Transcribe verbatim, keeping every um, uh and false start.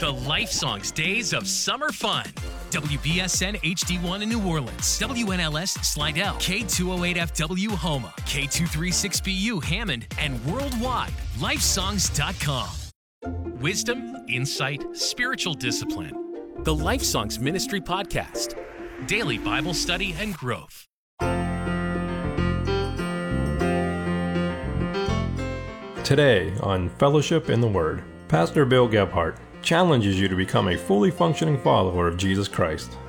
The Life Songs Days of Summer Fun. W B S N H D one in New Orleans, W N L S Slidell, K two oh eight F W Homa, K two thirty-six B U Hammond, and worldwide, life songs dot com. Wisdom, insight, spiritual discipline. The Life Songs Ministry Podcast. Daily Bible study and growth. Today on Fellowship in the Word, Pastor Bill Gebhardt challenges you to become a fully functioning follower of Jesus Christ.